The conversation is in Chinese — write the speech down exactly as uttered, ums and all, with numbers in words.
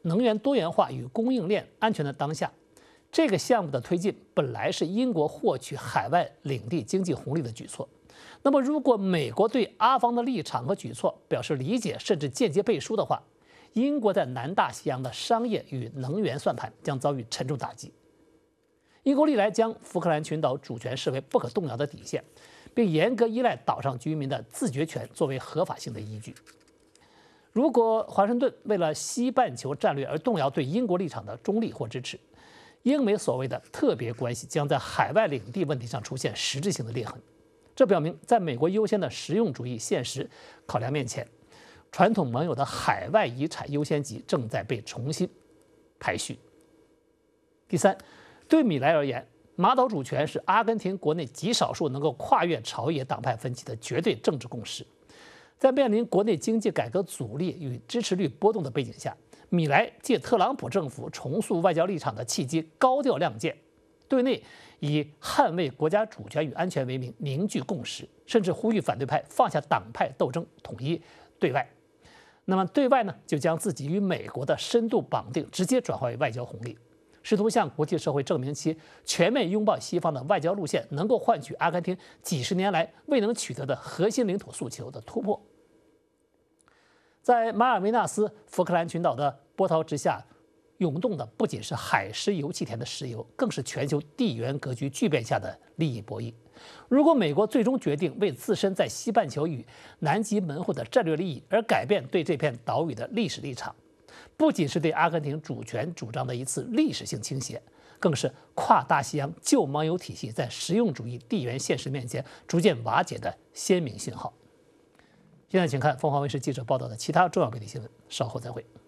能源多元化与供应链安全的当下，这个项目的推进本来是英国获取海外领地经济红利的举措。那么，如果美国对阿方的立场和举措表示理解，甚至间接背书的话，英国在南大西洋的商业与能源算盘将遭遇沉重打击。英国历来将福克兰群岛主权视为不可动摇的底线，并严格依赖岛上居民的自决权作为合法性的依据。如果华盛顿为了西半球战略而动摇对英国立场的中立或支持，英美所谓的特别关系将在海外领地问题上出现实质性的裂痕。这表明，在美国优先的实用主义现实考量面前，传统盟友的海外遗产优先级正在被重新排序。第三，对米莱而言，马岛主权是阿根廷国内极少数能够跨越朝野党派分歧的绝对政治共识。在面临国内经济改革阻力与支持率波动的背景下，米莱借特朗普政府重塑外交立场的契机高调亮剑，对内以捍卫国家主权与安全为名凝聚共识，甚至呼吁反对派放下党派斗争，统一对外。那么对外呢，就将自己与美国的深度绑定直接转化为外交红利，试图向国际社会证明其全面拥抱西方的外交路线能够换取阿根廷几十年来未能取得的核心领土诉求的突破。在马尔维纳斯福克兰群岛的波涛之下，涌动的不仅是海石油气田的石油，更是全球地缘格局巨变下的利益博弈。如果美国最终决定为自身在西半球与南极门户的战略利益而改变对这片岛屿的历史立场，不仅是对阿根廷主权主张的一次历史性倾斜，更是跨大西洋旧盟友体系在实用主义地缘现实面前逐渐瓦解的鲜明信号。现在请看凤凰卫视记者报道的其他重要本地新闻，稍后再会。